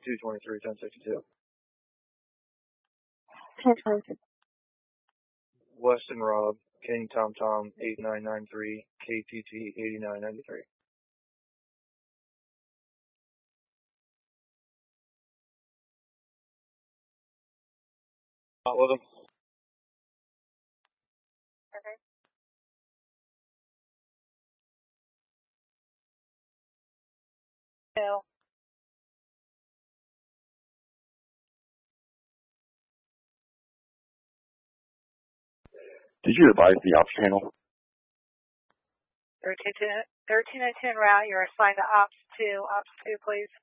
223, 1062. 1022. Weston Rob, King Tom Tom, 8993, KTT 8993. Not with him. Okay. No. Did you advise the ops channel? 1310 route, you're assigned to Ops 2. Ops 2, please.